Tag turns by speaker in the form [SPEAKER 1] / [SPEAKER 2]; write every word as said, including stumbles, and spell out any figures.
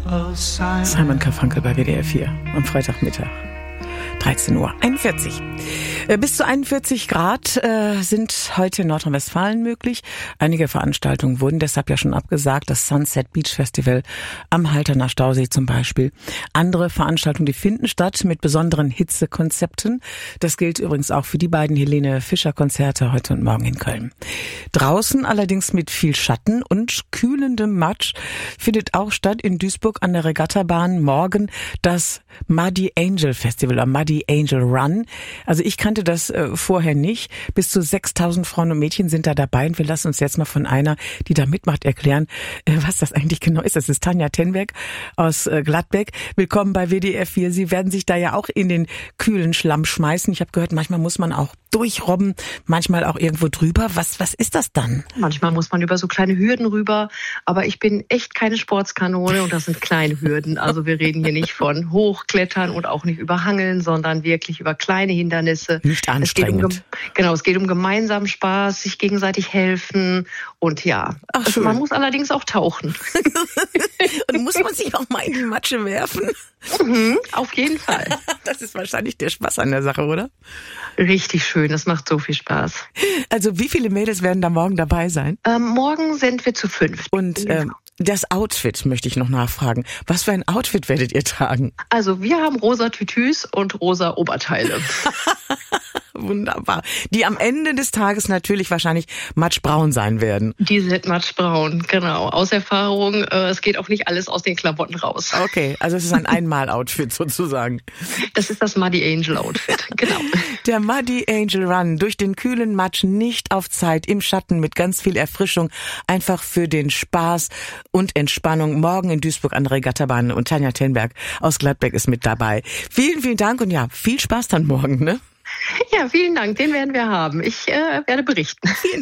[SPEAKER 1] Simon Garfunkel bei W D R vier am Freitagmittag. dreizehn Uhr einundvierzig. Bis zu einundvierzig Grad äh, sind heute in Nordrhein-Westfalen möglich. Einige Veranstaltungen wurden deshalb ja schon abgesagt. Das Sunset Beach Festival am Halterner Stausee zum Beispiel. Andere Veranstaltungen, die finden statt mit besonderen Hitzekonzepten. Das gilt übrigens auch für die beiden Helene Fischer Konzerte heute und morgen in Köln. Draußen allerdings mit viel Schatten und kühlendem Matsch findet auch statt in Duisburg an der Regattabahn morgen das Muddy Angel Festival, am Muddy Angel Run. Also ich kannte das äh, vorher nicht. Bis zu sechstausend Frauen und Mädchen sind da dabei und wir lassen uns jetzt mal von einer, die da mitmacht, erklären, äh, was das eigentlich genau ist. Das ist Tanja Tenberg aus äh, Gladbeck. Willkommen bei W D R vier. Sie werden sich da ja auch in den kühlen Schlamm schmeißen. Ich habe gehört, manchmal muss man auch durchrobben, manchmal auch irgendwo drüber. Was, was ist das dann?
[SPEAKER 2] Manchmal muss man über so kleine Hürden rüber, aber ich bin echt keine Sportskanone und das sind kleine Hürden. Also wir reden hier nicht von Hochklettern und auch nicht über Hangeln, sondern wirklich über kleine Hindernisse.
[SPEAKER 1] Nicht anstrengend.
[SPEAKER 2] Es geht um, genau, es geht um gemeinsamen Spaß, sich gegenseitig helfen und ja.
[SPEAKER 1] Ach,
[SPEAKER 2] also man muss allerdings auch tauchen.
[SPEAKER 1] Und muss man sich auch mal in die Matsche werfen?
[SPEAKER 2] Mhm, auf jeden Fall.
[SPEAKER 1] Das ist wahrscheinlich der Spaß an der Sache, oder?
[SPEAKER 2] Richtig schön, das macht so viel Spaß.
[SPEAKER 1] Also wie viele Mädels werden da morgen dabei sein?
[SPEAKER 2] Ähm, morgen sind wir zu fünf.
[SPEAKER 1] Und ähm, das Outfit möchte ich noch nachfragen. Was für ein Outfit werdet ihr tragen?
[SPEAKER 2] Also wir haben rosa Tütüs und rosa Oberteile.
[SPEAKER 1] Wunderbar. Die am Ende des Tages natürlich wahrscheinlich matschbraun sein werden.
[SPEAKER 2] Die sind matschbraun, genau. Aus Erfahrung, äh, es geht auch nicht alles aus den Klamotten raus.
[SPEAKER 1] Okay, also es ist ein Einmal-Outfit sozusagen.
[SPEAKER 2] Das ist das Muddy Angel Outfit, genau.
[SPEAKER 1] Der Muddy Angel Run durch den kühlen Matsch, nicht auf Zeit, im Schatten mit ganz viel Erfrischung, einfach für den Spaß und Entspannung. Morgen in Duisburg an der Regattabahn und Tanja Tenberg aus Gladbeck ist mit dabei. Vielen, vielen Dank und ja, viel Spaß dann morgen, ne?
[SPEAKER 2] Ja, vielen Dank, den werden wir haben. Ich äh, werde berichten.